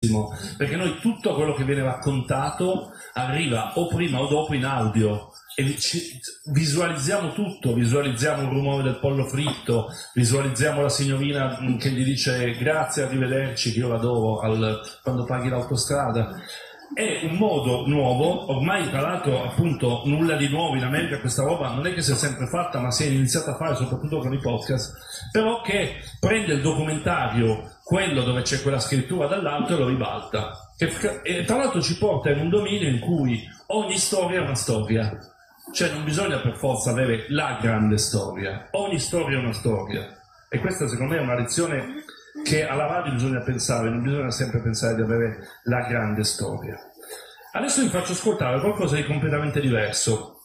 bellissimo, perché noi tutto quello che viene raccontato arriva o prima o dopo in audio e visualizziamo tutto, visualizziamo il rumore del pollo fritto, visualizziamo la signorina che gli dice grazie, arrivederci, che io l'adoro quando paghi l'autostrada. È un modo nuovo, ormai tra l'altro appunto nulla di nuovo in America, questa roba non è che si è sempre fatta, ma si è iniziata a fare soprattutto con i podcast, però che prende il documentario, quello dove c'è quella scrittura dall'alto, e lo ribalta. E tra l'altro ci porta in un dominio in cui ogni storia è una storia, cioè non bisogna per forza avere la grande storia, ogni storia è una storia, e questa secondo me è una lezione che alla radio bisogna pensare, non bisogna sempre pensare di avere la grande storia. Adesso vi faccio ascoltare qualcosa di completamente diverso.